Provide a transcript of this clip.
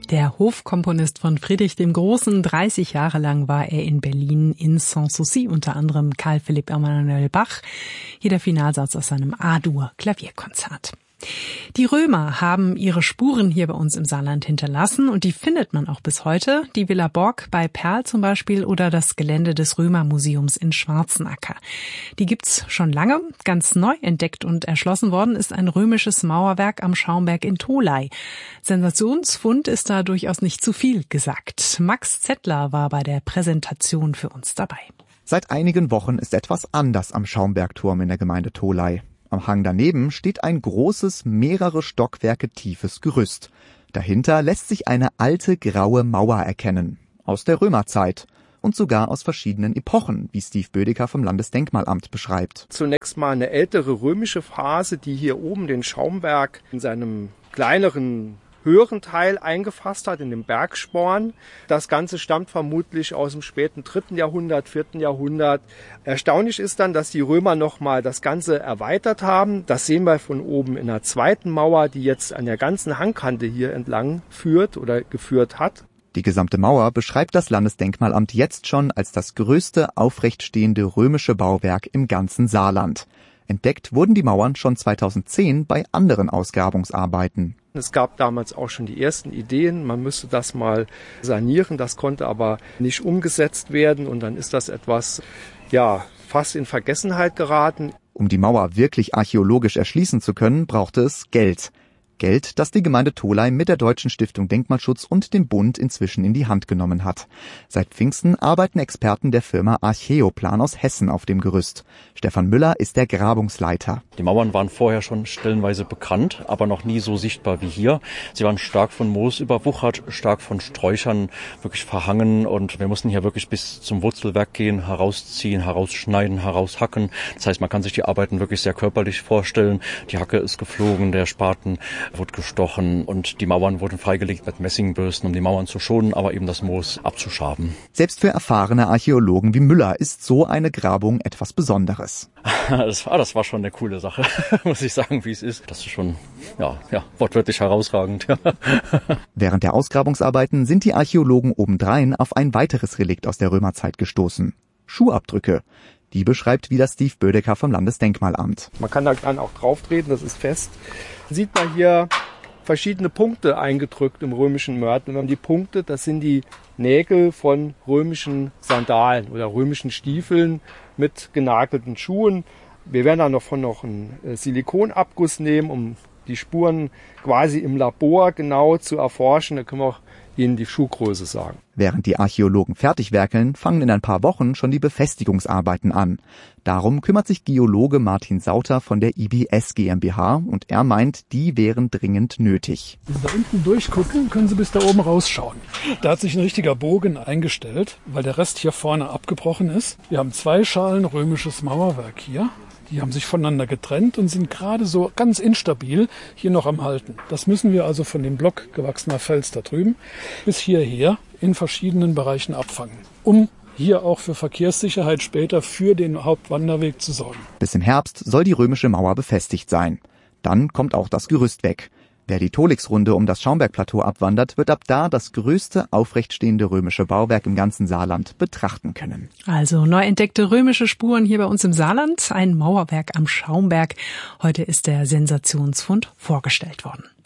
Der Hofkomponist von Friedrich dem Großen, 30 Jahre lang war er in Berlin in Sanssouci, unter anderem Carl Philipp Emanuel Bach. Hier der Finalsatz aus seinem A-Dur-Klavierkonzert. Die Römer haben ihre Spuren hier bei uns im Saarland hinterlassen und die findet man auch bis heute. Die Villa Borg bei Perl zum Beispiel oder das Gelände des Römermuseums in Schwarzenacker. Die gibt's schon lange. Ganz neu entdeckt und erschlossen worden ist ein römisches Mauerwerk am Schaumberg in Tholey. Sensationsfund ist da durchaus nicht zu viel gesagt. Max Zettler war bei der Präsentation für uns dabei. Seit einigen Wochen ist etwas anders am Schaumbergturm in der Gemeinde Tholey. Am Hang daneben steht ein großes, mehrere Stockwerke tiefes Gerüst. Dahinter lässt sich eine alte graue Mauer erkennen. Aus der Römerzeit. Und sogar aus verschiedenen Epochen, wie Steve Bödecker vom Landesdenkmalamt beschreibt. Zunächst mal eine ältere römische Phase, die hier oben den Schaumberg in seinem kleineren höheren Teil eingefasst hat, in dem Bergsporn. Das Ganze stammt vermutlich aus dem späten 3. Jahrhundert, 4. Jahrhundert. Erstaunlich ist dann, dass die Römer nochmal das Ganze erweitert haben. Das sehen wir von oben in der zweiten Mauer, die jetzt an der ganzen Hangkante hier entlang führt oder geführt hat. Die gesamte Mauer beschreibt das Landesdenkmalamt jetzt schon als das größte aufrechtstehende römische Bauwerk im ganzen Saarland. Entdeckt wurden die Mauern schon 2010 bei anderen Ausgrabungsarbeiten. Es gab damals auch schon die ersten Ideen, man müsste das mal sanieren, das konnte aber nicht umgesetzt werden und dann ist das etwas, fast in Vergessenheit geraten. Um die Mauer wirklich archäologisch erschließen zu können, brauchte es Geld. Geld, das die Gemeinde Tholey mit der Deutschen Stiftung Denkmalschutz und dem Bund inzwischen in die Hand genommen hat. Seit Pfingsten arbeiten Experten der Firma Archäoplan aus Hessen auf dem Gerüst. Stefan Müller ist der Grabungsleiter. Die Mauern waren vorher schon stellenweise bekannt, aber noch nie so sichtbar wie hier. Sie waren stark von Moos überwuchert, stark von Sträuchern wirklich verhangen und wir mussten hier wirklich bis zum Wurzelwerk gehen, herausziehen, herausschneiden, heraushacken. Das heißt, man kann sich die Arbeiten wirklich sehr körperlich vorstellen. Die Hacke ist geflogen, der Spaten wurde gestochen und die Mauern wurden freigelegt mit Messingbürsten, um die Mauern zu schonen, aber eben das Moos abzuschaben. Selbst für erfahrene Archäologen wie Müller ist so eine Grabung etwas Besonderes. Das war schon eine coole Sache, muss ich sagen, wie es ist. Das ist schon, wortwörtlich herausragend. Während der Ausgrabungsarbeiten sind die Archäologen obendrein auf ein weiteres Relikt aus der Römerzeit gestoßen. Schuhabdrücke. Die beschreibt wieder Steve Bödecker vom Landesdenkmalamt. Man kann da dann auch drauf treten, das ist fest. Sieht man hier verschiedene Punkte eingedrückt im römischen Mörtel. Und die Punkte, das sind die Nägel von römischen Sandalen oder römischen Stiefeln mit genagelten Schuhen. Wir werden dann noch einen Silikonabguss nehmen, um die Spuren quasi im Labor genau zu erforschen. Da können wir auch Ihnen die Schuhgröße sagen. Während die Archäologen fertig werkeln, fangen in ein paar Wochen schon die Befestigungsarbeiten an. Darum kümmert sich Geologe Martin Sauter von der IBS GmbH und er meint, die wären dringend nötig. Wenn Sie da unten durchgucken, können Sie bis da oben rausschauen. Da hat sich ein richtiger Bogen eingestellt, weil der Rest hier vorne abgebrochen ist. Wir haben 2 Schalen römisches Mauerwerk hier. Die haben sich voneinander getrennt und sind gerade so ganz instabil hier noch am Halten. Das müssen wir also von dem Block gewachsener Fels da drüben bis hierher in verschiedenen Bereichen abfangen, um hier auch für Verkehrssicherheit später für den Hauptwanderweg zu sorgen. Bis im Herbst soll die römische Mauer befestigt sein. Dann kommt auch das Gerüst weg. Wer die Tolixrunde um das Schaumbergplateau abwandert, wird ab da das größte aufrechtstehende römische Bauwerk im ganzen Saarland betrachten können. Also neu entdeckte römische Spuren hier bei uns im Saarland, ein Mauerwerk am Schaumberg. Heute ist der Sensationsfund vorgestellt worden.